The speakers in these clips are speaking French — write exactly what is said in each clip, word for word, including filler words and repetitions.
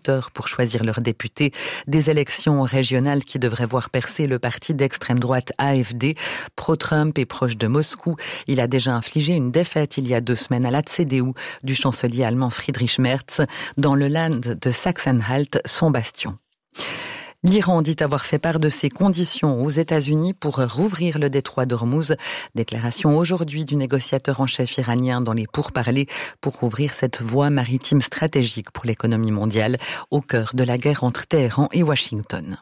dix-huit heures pour choisir leurs députés. Des élections régionales qui devraient voir percer le parti d'extrême droite A F D, pro-Trump et proche de Moscou. Il a déjà infligé une défaite il y a deux semaines à la C D U du chancelier allemand Friedrich Merz dans le Land de Sachsen-Anhalt, son bastion. L'Iran dit avoir fait part de ses conditions aux États-Unis pour rouvrir le détroit d'Ormuz. Déclaration aujourd'hui du négociateur en chef iranien dans les pourparlers pour rouvrir cette voie maritime stratégique pour l'économie mondiale au cœur de la guerre entre Téhéran et Washington.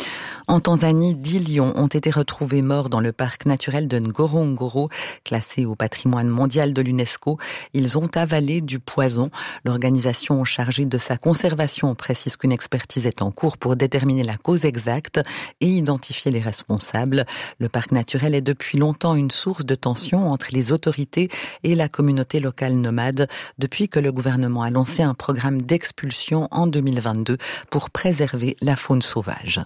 En Tanzanie, dix lions ont été retrouvés morts dans le parc naturel de Ngorongoro, classé au patrimoine mondial de l'UNESCO. Ils ont avalé du poison. L'organisation chargée de sa conservation précise qu'une expertise est en cours pour déterminer la cause exacte et identifier les responsables. Le parc naturel est depuis longtemps une source de tension entre les autorités et la communauté locale nomade depuis que le gouvernement a lancé un programme d'expulsion en deux mille vingt-deux pour préserver la faune sauvage.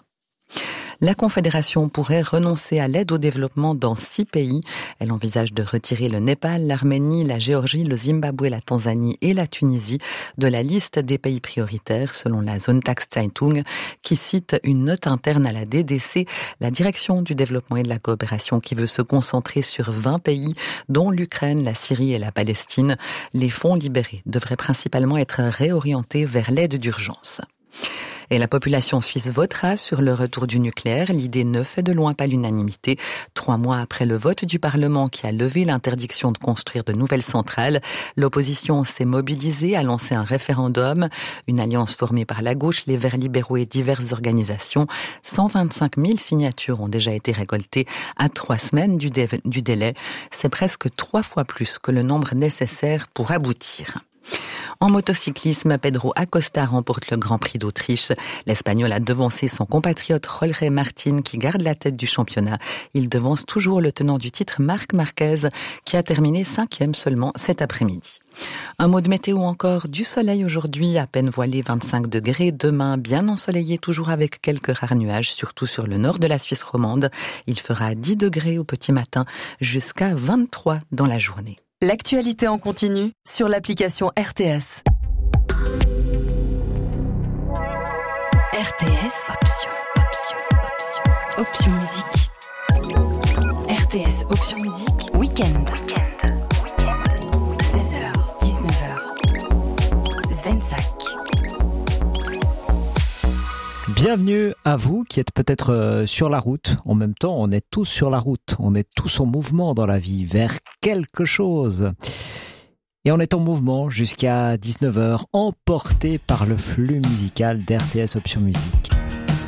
La Confédération pourrait renoncer à l'aide au développement dans six pays. Elle envisage de retirer le Népal, l'Arménie, la Géorgie, le Zimbabwe, la Tanzanie et la Tunisie de la liste des pays prioritaires, selon la Sonntagszeitung, qui cite une note interne à la D D C, la Direction du développement et de la coopération, qui veut se concentrer sur vingt pays, dont l'Ukraine, la Syrie et la Palestine. Les fonds libérés devraient principalement être réorientés vers l'aide d'urgence. Et la population suisse votera sur le retour du nucléaire. L'idée ne fait de loin pas l'unanimité. Trois mois après le vote du Parlement qui a levé l'interdiction de construire de nouvelles centrales, l'opposition s'est mobilisée, a lancé un référendum. Une alliance formée par la gauche, les Verts libéraux et diverses organisations. cent vingt-cinq mille signatures ont déjà été récoltées à trois semaines du, dé- du délai. C'est presque trois fois plus que le nombre nécessaire pour aboutir. En motocyclisme, Pedro Acosta remporte le Grand Prix d'Autriche. L'Espagnol a devancé son compatriote Jorge Martin qui garde la tête du championnat. Il devance toujours le tenant du titre Marc Marquez qui a terminé cinquième seulement cet après-midi. Un mot de météo encore, du soleil aujourd'hui, à peine voilé vingt-cinq degrés. Demain, bien ensoleillé, toujours avec quelques rares nuages, surtout sur le nord de la Suisse romande. Il fera dix degrés au petit matin jusqu'à vingt-trois dans la journée. L'actualité en continu sur l'application R T S. R T S, option, option, option, option musique. R T S, option musique, week-end. Week-end, week-end. seize heures, dix-neuf heures. Svensak. Bienvenue à vous qui êtes peut-être sur la route. En même temps, on est tous sur la route. On est tous en mouvement dans la vie, vers quelque chose. Et on est en mouvement jusqu'à dix-neuf heures, emporté par le flux musical d'R T S Option Musique.